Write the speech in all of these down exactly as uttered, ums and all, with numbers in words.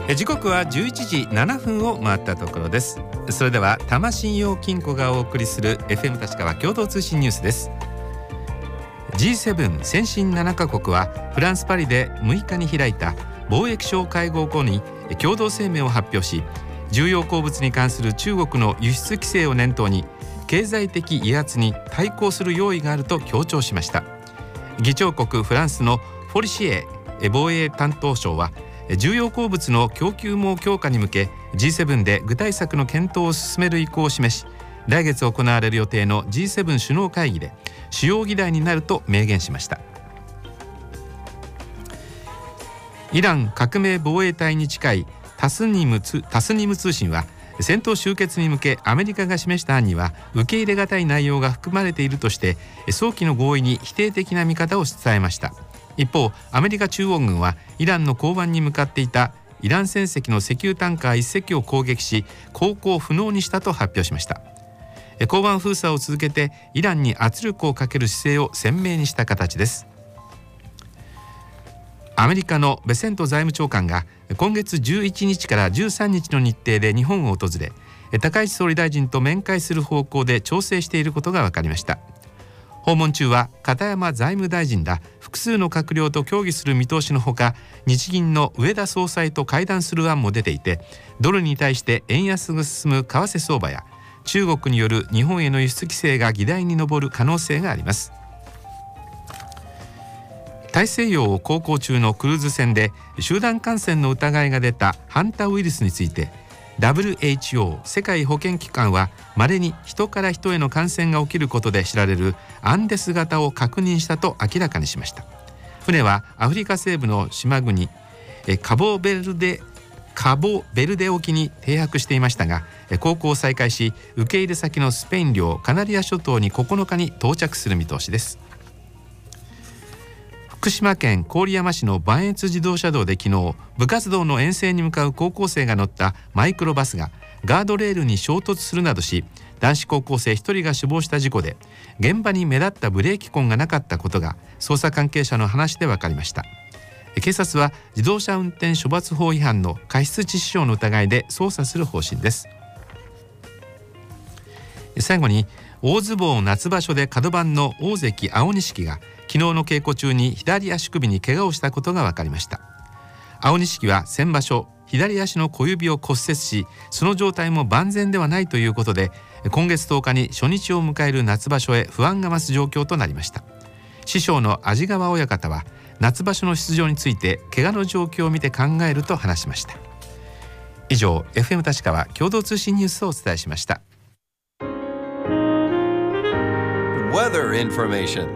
時刻はじゅういちじななふんを回ったところです。それでは多摩信用金庫がお送りする エフエム 立川共同通信ニュースです。 ジーセブン 先進ななカ国はフランスパリでむいかに開いた貿易相会合後に共同声明を発表し、重要鉱物に関する中国の輸出規制を念頭に経済的威圧に対抗する用意があると強調しました。議長国フランスのフォリシエ防衛担当相は、重要鉱物の供給網強化に向け ジーセブン で具体策の検討を進める意向を示し、来月行われる予定の ジーセブン 首脳会議で主要議題になると明言しました。イラン革命防衛隊に近いタスニム通、タスニム通信は、戦闘終結に向けアメリカが示した案には受け入れがたい内容が含まれているとして、早期の合意に否定的な見方を伝えました。一方、アメリカ中央軍はイランの港湾に向かっていたイラン船籍の石油タンカーいっ隻を攻撃し、航行不能にしたと発表しました。港湾封鎖を続けてイランに圧力をかける姿勢を鮮明にした形です。アメリカのベセント財務長官が今月じゅういちにちからじゅうさんにちの日程で日本を訪れ、高市総理大臣と面会する方向で調整していることが分かりました。訪問中は片山財務大臣ら複数の閣僚と協議する見通しのほか、日銀の植田総裁と会談する案も出ていて、ドルに対して円安が進む為替相場や中国による日本への輸出規制が議題に上る可能性があります。大西洋を航行中のクルーズ船で集団感染の疑いが出たハンタウイルスについて、 ダブリューエイチオー 世界保健機関は稀に人から人への感染が起きることで知られるアンデス型を確認したと明らかにしました。船はアフリカ西部の島国カボベルデカボベルデ沖に停泊していましたが、航行を再開し、受け入れ先のスペイン領カナリア諸島にここのかに到着する見通しです。福島県郡山市の磐越自動車道で昨日、部活動の遠征に向かう高校生が乗ったマイクロバスがガードレールに衝突するなどし、男子高校生ひとりが死亡した事故で、現場に目立ったブレーキ痕がなかったことが捜査関係者の話で分かりました。警察は自動車運転処罰法違反の過失致死傷の疑いで捜査する方針です。最後に、大相撲夏場所で角番の大関青錦が昨日の稽古中に左足首に怪我をしたことが分かりました。青錦は先場所左足の小指を骨折し、その状態も万全ではないということで、今月とおかに初日を迎える夏場所へ不安が増す状況となりました。師匠の安治川親方は夏場所の出場について怪我の状況を見て考えると話しました。以上、 エフエム 立川共同通信ニュースをお伝えしました。 Weather information.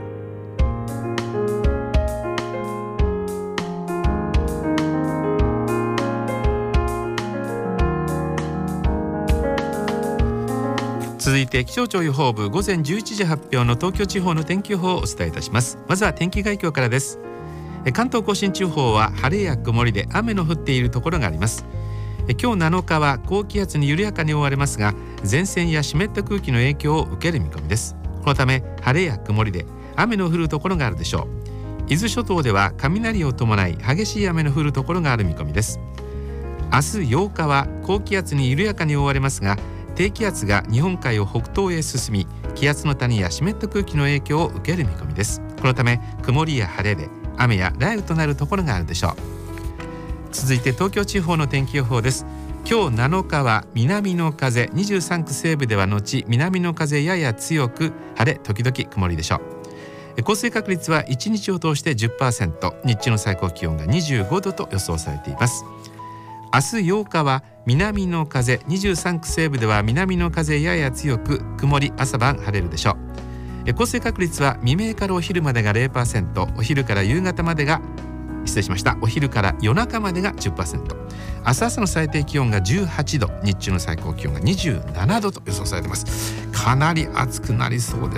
続いて気象庁予報部午前じゅういちじ発表の東京地方の天気予報をお伝えいたします。まずは天気概況からです。関東甲信地方は晴れや曇りで雨の降っているところがあります。今日なのかは高気圧に緩やかに覆われますが、前線や湿った空気の影響を受ける見込みです。このため晴れや曇りで雨の降るところがあるでしょう。伊豆諸島では雷を伴い激しい雨の降るところがある見込みです。明日ようかは高気圧に緩やかに覆われますが、低気圧が日本海を北東へ進み、気圧の谷や湿った空気の影響を受ける見込みです。このため曇りや晴れで雨や雷雨となるところがあるでしょう。続いて東京地方の天気予報です。今日なのかは南の風、にじゅうさんく西部では後南の風やや強く、晴れ時々曇りでしょう。降水確率はいちにちを通して じゅっパーセント、日中の最高気温がにじゅうごどと予想されています。明日ようかは南の風、にじゅうさんく西部では南の風やや強く、曇り、朝晩晴れるでしょう。降水確率は未明からお昼までが ゼロパーセント、お昼から夕方までが失礼しましたお昼から夜中までが じゅっパーセント、明日朝の最低気温がじゅうはちど、日中の最高気温がにじゅうななどと予想されています。かなり暑くなりそうです。